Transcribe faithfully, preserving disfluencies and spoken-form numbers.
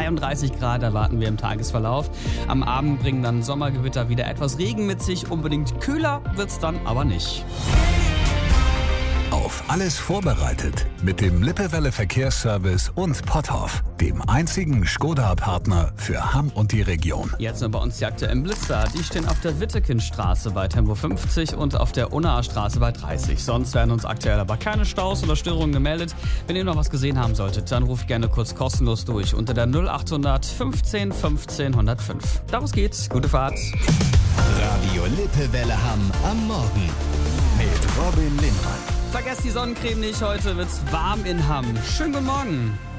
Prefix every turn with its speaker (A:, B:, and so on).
A: zweiunddreißig Grad erwarten wir im Tagesverlauf. Am Abend bringen dann Sommergewitter wieder etwas Regen mit sich. Unbedingt kühler wird's dann aber nicht.
B: Auf alles vorbereitet mit dem Lippewelle Verkehrsservice und Potthoff, dem einzigen Skoda-Partner für Hamm und die Region.
A: Jetzt nur bei uns die aktuellen Blitzer. Die stehen auf der Wittekindstraße bei Tempo fünfzig und auf der Unnaer Straße bei dreißig. Sonst werden uns aktuell aber keine Staus oder Störungen gemeldet. Wenn ihr noch was gesehen haben solltet, dann ruft gerne kurz kostenlos durch unter der null achthundert fünfzehn fünfzehn null null fünf. Darum geht's. Gute Fahrt.
C: Radio Lippewelle Hamm am Morgen mit Robin Lindmann.
A: Vergesst die Sonnencreme nicht, heute wird's warm in Hamm. Schönen guten Morgen.